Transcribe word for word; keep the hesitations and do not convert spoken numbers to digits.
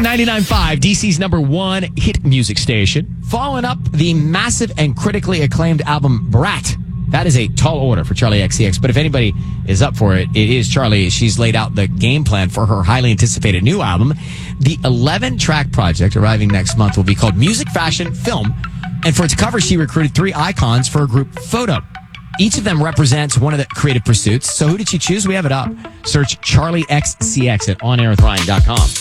ninety-nine point five, D C's number one hit music station. Following up the massive and critically acclaimed album Brat. That is a tall order for Charli X C X, but if anybody is up for it, it is Charli. She's laid out the game plan for her highly anticipated new album. The eleven-track project arriving next month will be called Music, Fashion, Film, and for its cover, she recruited three icons for a group photo. Each of them represents one of the creative pursuits. So who did she choose? We have it up. Search Charli X C X at on air with ryan dot com.